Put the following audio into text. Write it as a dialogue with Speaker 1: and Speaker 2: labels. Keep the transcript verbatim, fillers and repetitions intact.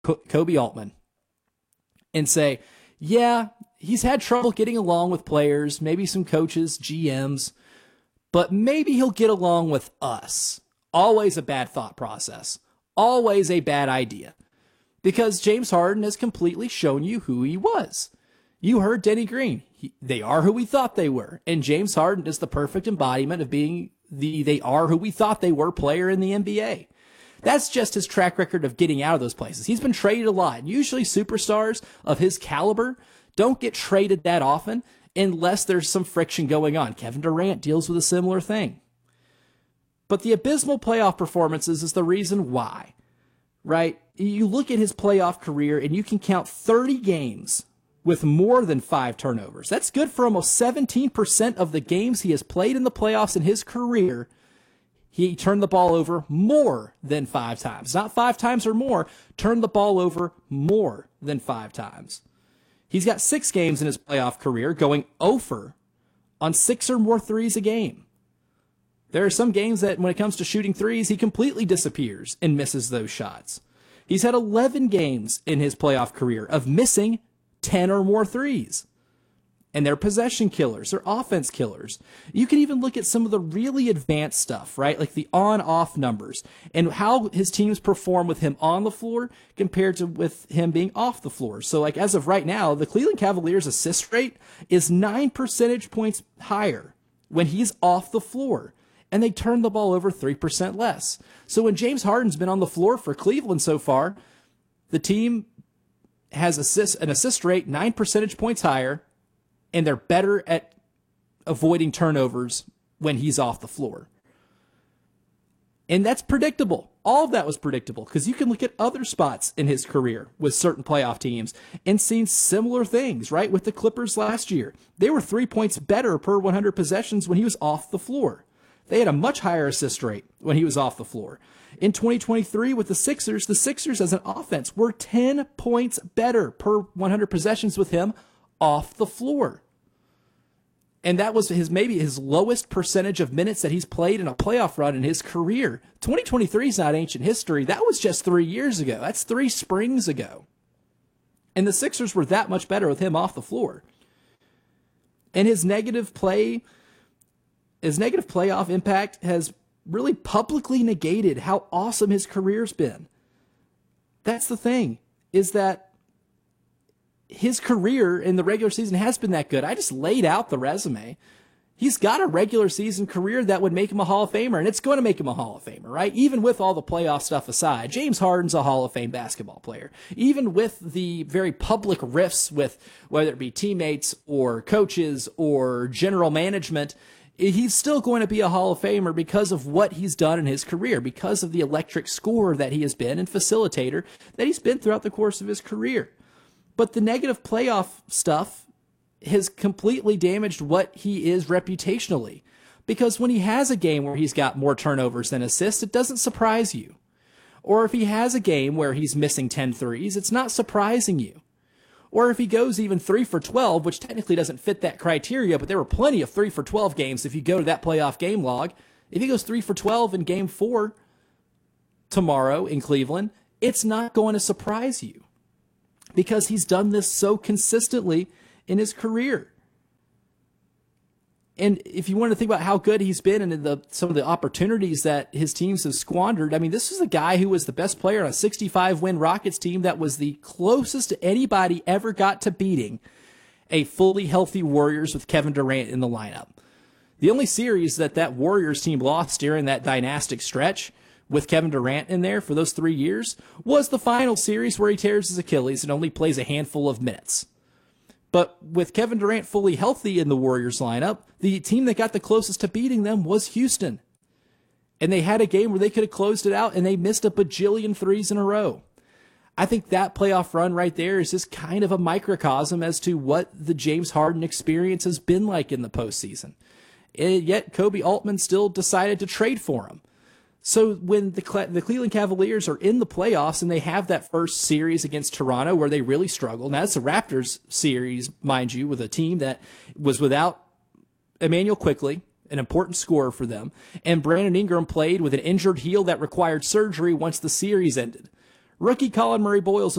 Speaker 1: Koby Altman and say, yeah, he's had trouble getting along with players, maybe some coaches, G Ms, but maybe he'll get along with us. Always a bad thought process. Always a bad idea. Because James Harden has completely shown you who he was. You heard Denny Green. He, they are who we thought they were. And James Harden is the perfect embodiment of being the they are who we thought they were player in the N B A. That's just his track record of getting out of those places. He's been traded a lot. Usually superstars of his caliber don't get traded that often unless there's some friction going on. Kevin Durant deals with a similar thing. But the abysmal playoff performances is the reason why, right? You look at his playoff career and you can count thirty games with more than five turnovers. That's good for almost seventeen percent of the games he has played in the playoffs in his career. He turned the ball over more than five times. Not five times or more, turned the ball over more than five times. He's got six games in his playoff career going over on six or more threes a game. There are some games that when it comes to shooting threes, he completely disappears and misses those shots. He's had eleven games in his playoff career of missing ten or more threes. And they're possession killers, they're offense killers. You can even look at some of the really advanced stuff, right? Like the on-off numbers and how his teams perform with him on the floor compared to with him being off the floor. So like as of right now, the Cleveland Cavaliers assist rate is nine percentage points higher when he's off the floor. And they turn the ball over three percent less. So when James Harden's been on the floor for Cleveland so far, the team has assist, an assist rate nine percentage points higher, and they're better at avoiding turnovers when he's off the floor. And that's predictable. All of that was predictable because you can look at other spots in his career with certain playoff teams and seen similar things, right? With the Clippers last year, they were three points better per one hundred possessions when he was off the floor. They had a much higher assist rate when he was off the floor. In twenty twenty-three with the Sixers, the Sixers as an offense were ten points better per one hundred possessions with him off the floor. And that was his maybe his lowest percentage of minutes that he's played in a playoff run in his career. twenty twenty-three is not ancient history. That was just three years ago. That's three springs ago. And the Sixers were that much better with him off the floor. And his negative play, his negative playoff impact has really publicly negated how awesome his career's been. That's the thing, is that his career in the regular season has been that good. I just laid out the resume. He's got a regular season career that would make him a Hall of Famer, and it's going to make him a Hall of Famer, right? Even with all the playoff stuff aside, James Harden's a Hall of Fame basketball player. Even with the very public rifts with whether it be teammates or coaches or general management, he's still going to be a Hall of Famer because of what he's done in his career, because of the electric scorer that he has been and facilitator that he's been throughout the course of his career. But the negative playoff stuff has completely damaged what he is reputationally. Because when he has a game where he's got more turnovers than assists, it doesn't surprise you. Or if he has a game where he's missing ten threes, it's not surprising you. Or if he goes even three for twelve, which technically doesn't fit that criteria, but there were plenty of three for twelve games if you go to that playoff game log. If he goes three for twelve in game four tomorrow in Cleveland, it's not going to surprise you. Because he's done this so consistently in his career. And if you want to think about how good he's been and the, some of the opportunities that his teams have squandered, I mean, this is a guy who was the best player on a sixty-five win Rockets team that was the closest anybody ever got to beating a fully healthy Warriors with Kevin Durant in the lineup. The only series that that Warriors team lost during that dynastic stretch with Kevin Durant in there for those three years was the final series where he tears his Achilles and only plays a handful of minutes. But with Kevin Durant fully healthy in the Warriors lineup, the team that got the closest to beating them was Houston. And they had a game where they could have closed it out and they missed a bajillion threes in a row. I think that playoff run right there is just kind of a microcosm as to what the James Harden experience has been like in the postseason. And yet Koby Altman still decided to trade for him. So when the the Cleveland Cavaliers are in the playoffs and they have that first series against Toronto where they really struggle, now it's the Raptors series, mind you, with a team that was without Emmanuel Quickley, an important scorer for them, and Brandon Ingram played with an injured heel that required surgery once the series ended. Rookie Colin Murray Boyles